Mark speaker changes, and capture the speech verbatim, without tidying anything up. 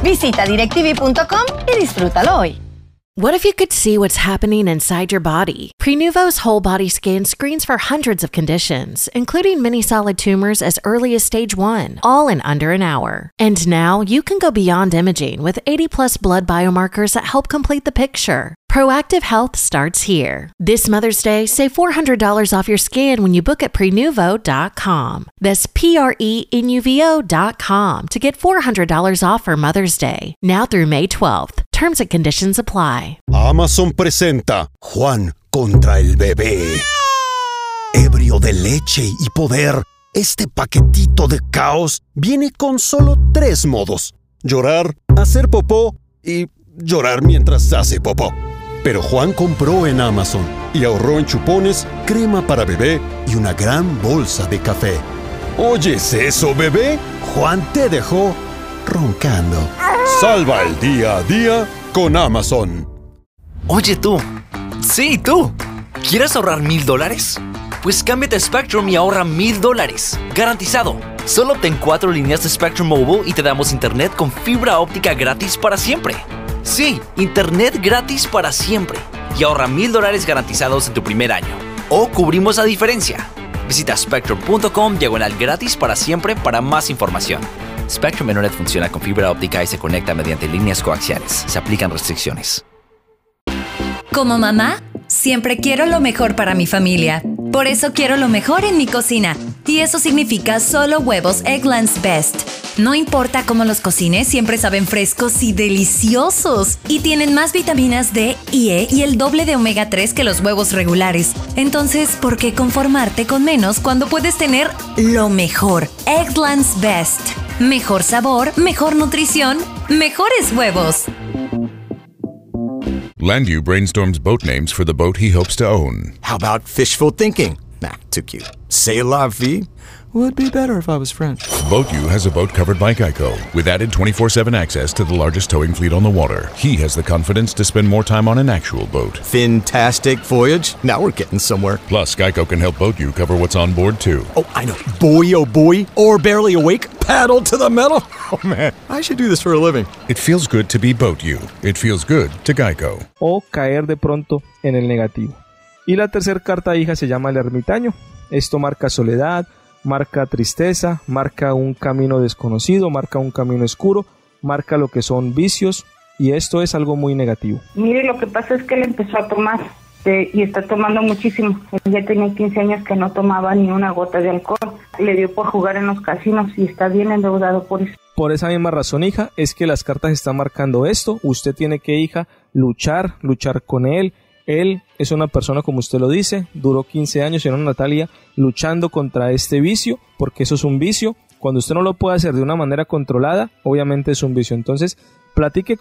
Speaker 1: Visita directv punto com y disfrútalo hoy.
Speaker 2: What if you could see what's happening inside your body? Prenuvo's whole body scan screens for hundreds of conditions, including many solid tumors as early as stage one, all in under an hour. And now you can go beyond imaging with eighty plus blood biomarkers that help complete the picture. Proactive Health starts here. This Mother's Day, save four hundred dollars off your scan when you book at prenuvo dot com. That's P R E N U V O dot com to get four hundred dollars off for Mother's Day, now through May twelfth. Terms and conditions apply.
Speaker 3: Amazon presenta Juan contra el bebé. Ebrio de leche y poder, este paquetito de caos viene con solo tres modos: llorar, hacer popó y llorar mientras hace popó. Pero Juan compró en Amazon y ahorró en chupones, crema para bebé y una gran bolsa de café. ¿Oyes eso, bebé? Juan te dejó roncando. Salva el día a día con Amazon.
Speaker 4: Oye tú, sí tú, ¿quieres ahorrar mil dólares? Pues cámbiate a Spectrum y ahorra mil dólares, garantizado. Solo obtén cuatro líneas de Spectrum Mobile y te damos internet con fibra óptica gratis para siempre. Sí, internet gratis para siempre. Y ahorra mil dólares garantizados en tu primer año. O cubrimos la diferencia. Visita spectrum punto com diagonal gratis para siempre para más información. Spectrum Internet funciona con fibra óptica y se conecta mediante líneas coaxiales. Se aplican restricciones.
Speaker 5: Como mamá, siempre quiero lo mejor para mi familia. Por eso quiero lo mejor en mi cocina. Y eso significa solo huevos Eggland's Best. No importa cómo los cocines, siempre saben frescos y deliciosos. Y tienen más vitaminas D y E y el doble de omega tres que los huevos regulares. Entonces, ¿por qué conformarte con menos cuando puedes tener lo mejor? Eggland's Best. Mejor sabor, mejor nutrición, mejores huevos.
Speaker 6: Landu brainstorms boat names for the boat he hopes to own.
Speaker 7: How about fishful thinking? Nah, too cute. C'est la vie would be better if I was French.
Speaker 6: BoatU has a boat covered by Geico, with added twenty-four seven access to the largest towing fleet on the water. He has the confidence to spend more time on an actual boat.
Speaker 7: Fantastic voyage. Now we're getting somewhere.
Speaker 6: Plus, Geico can help BoatU cover what's on board, too.
Speaker 7: Oh, I know. Boy, oh boy, or barely awake, paddle to the metal. Oh, man, I should do this for a living.
Speaker 6: It feels good to be BoatU. It feels good to Geico.
Speaker 8: O caer de pronto en el negativo. Y la tercera carta hija se llama el ermitaño. Esto marca soledad, marca tristeza, marca un camino desconocido, marca un camino oscuro, marca lo que son vicios, y esto es algo muy negativo.
Speaker 9: Mire, lo que pasa es que él empezó a tomar eh, y está tomando muchísimo. Él ya tenía quince años que no tomaba ni una gota de alcohol. Le dio por jugar en los casinos y está bien endeudado por eso.
Speaker 8: Por esa misma razón, hija, es que las cartas están marcando esto. Usted tiene que, hija, luchar, luchar con él. Él es una persona, como usted lo dice, duró quince años en una Natalia luchando contra este vicio, porque eso es un vicio. Cuando usted no lo puede hacer de una manera controlada, obviamente es un vicio. Entonces, platique